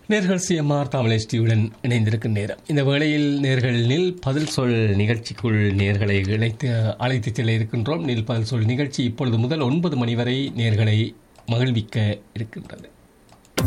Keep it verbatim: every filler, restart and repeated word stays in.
நேர்கள் சிஎம்ஆர் தமிழ் எஸ்டியுடன் இணைந்திருக்கும் நேரம். இந்த வேளையில் நேர்கள் நில் பதில் சொல் நிகழ்ச்சிக்குள் நேர்களை இணைத்து அழைத்து செல்ல இருக்கின்றோம். நில் பதில் சொல் நிகழ்ச்சி இப்பொழுது முதல் ஒன்பது மணி வரை நேர்களை மகிழ்விக்க இருக்கின்றது.